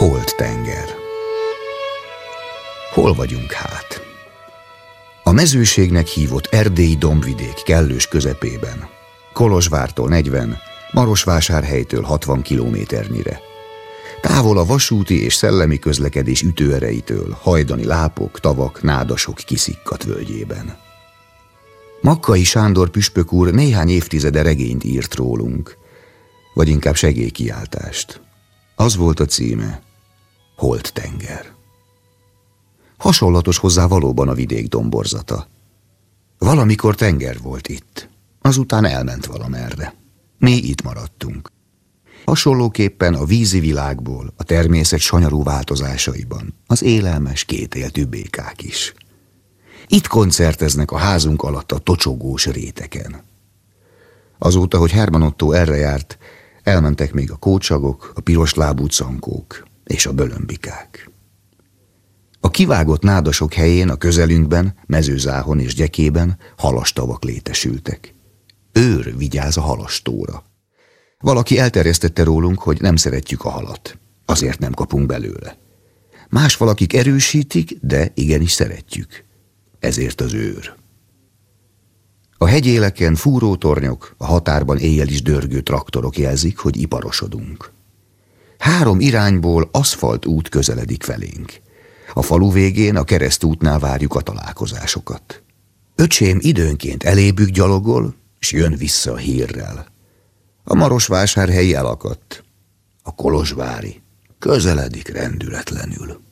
Holdtenger. Hol vagyunk hát? A mezőségnek hívott erdélyi dombvidék kellős közepében. Kolozsvártól 40, Marosvásárhelytől 60 kilométernyire. Távol a vasúti és szellemi közlekedés ütőereitől, hajdani lápok, tavak, nádasok kiszikkadt völgyében. Makkai Sándor püspök úr néhány évtizede regényt írt rólunk, vagy inkább segélykiáltást. Az volt a címe, Holdtenger. Hasonlatos hozzá valóban a vidék domborzata. Valamikor tenger volt itt, azután elment valamerre. Mi itt maradtunk. Hasonlóképpen a vízi világból, a természet sanyarú változásaiban az élelmes kétéltű békák is. Itt koncerteznek a házunk alatt a tocsogós réteken. Azóta, hogy Herman Ottó erre járt, elmentek még a kócsagok, a piroslábú cankók és a bölömbikák. A kivágott nádasok helyén a közelünkben, Mezőzáhon és Gyekében halastavak létesültek. Őr vigyáz a halastóra. Valaki elterjesztette rólunk, hogy nem szeretjük a halat, azért nem kapunk belőle. Más valakik erősítik, de igenis szeretjük. Ezért az őr. A hegyéleken fúrótornyok, a határban éjjel is dörgő traktorok jelzik, hogy iparosodunk. 3 irányból aszfalt út közeledik felénk. A falu végén a keresztútnál várjuk a találkozásokat. Öcsém időnként elébük gyalogol, s jön vissza a hírrel. A marosvásárhelyi elakadt. A kolozsvári közeledik rendületlenül.